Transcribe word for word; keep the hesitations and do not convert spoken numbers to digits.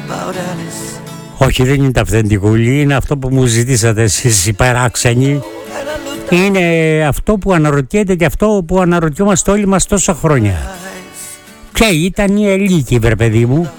Όχι, δεν είναι τα αυθεντικούλη, είναι αυτό που μου ζητήσατε εσείς οι παράξενοι. Είναι αυτό που αναρωτιέται και αυτό που αναρωτιόμαστε όλοι μας τόσα χρόνια. Ποια ήταν η Ελίκη, βρε παιδί μου?